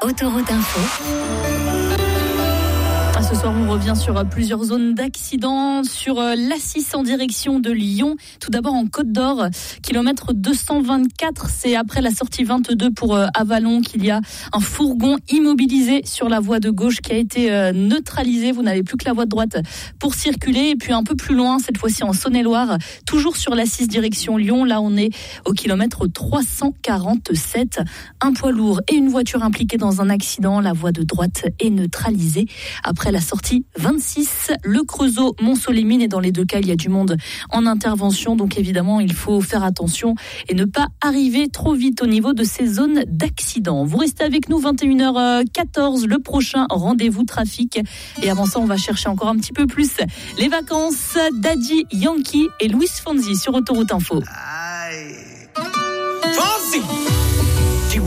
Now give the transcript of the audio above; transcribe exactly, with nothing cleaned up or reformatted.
Autoroute Info. Ce soir, on revient sur plusieurs zones d'accidents sur l'A six en direction de Lyon. Tout d'abord en Côte d'Or, kilomètre deux cent vingt-quatre. C'est après la sortie vingt-deux pour Avallon qu'il y a un fourgon immobilisé sur la voie de gauche qui a été neutralisé. Vous n'avez plus que la voie de droite pour circuler. Et puis un peu plus loin, cette fois-ci en Saône-et-Loire, toujours sur l'A six direction Lyon. Là, on est au kilomètre trois cent quarante-sept. Un poids lourd et une voiture impliquée dans un accident. La voie de droite est neutralisée. Après la sortie vingt-six, le Creusot, Mont-Solémine, et dans les deux cas, il y a du monde en intervention. Donc évidemment, il faut faire attention et ne pas arriver trop vite au niveau de ces zones d'accident. Vous restez avec nous, vingt et une heures quatorze, le prochain rendez-vous trafic. Et avant ça, on va chercher encore un petit peu plus les vacances. Daddy Yankee et Luis Fonsi sur Autoroute Info. Aïe. Fonsi.